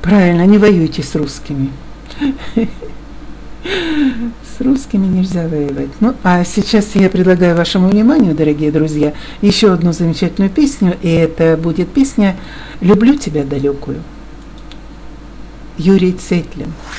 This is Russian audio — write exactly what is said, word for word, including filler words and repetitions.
Правильно, не воюйте с русскими. С русскими нельзя воевать. Ну, а сейчас я предлагаю вашему вниманию, дорогие друзья, еще одну замечательную песню, и это будет песня «Люблю тебя далекую». Юрий Цейтлин.